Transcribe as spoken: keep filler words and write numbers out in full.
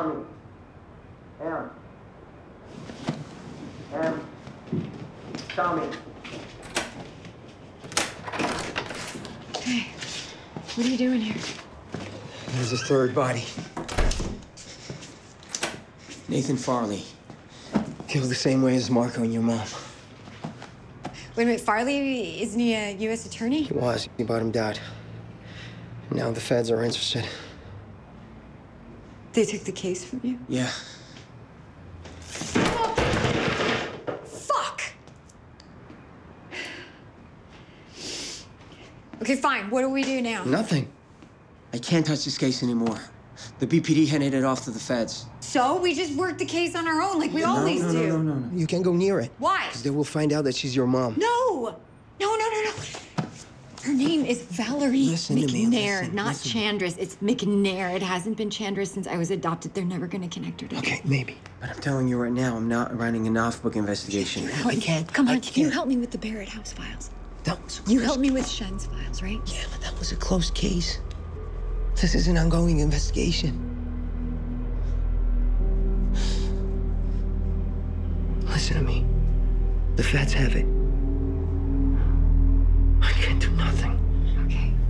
Tommy. M. M. Tommy. Hey, what are you doing here? There's a third body. Nathan Farley. Killed the same way as Marco and your mom. Wait a minute, Farley, isn't he a U S attorney? He was, but him died. Now the feds are interested. They took the case from you? Yeah. Fuck! Okay, fine. What do we do now? Nothing. I can't touch this case anymore. The B P D handed it off to the feds. So we just work the case on our own like we no, always no, no, do. No, no, no, no. You can't go near it. Why? Because they will find out that she's your mom. No! No, no, no, no. Her name is Valerie Listen to me, McNair, listen, not listen. Chandris. It's McNair. It hasn't been Chandris since I was adopted. They're never gonna connect her to Okay, maybe. But I'm telling you right now, I'm not running an off-book investigation. I can't. Come on, can you help me with the Barrett House files? That was You helped me with Shen's files, right? Yeah, but that was a closed case. This is an ongoing investigation. Listen to me. The feds have it.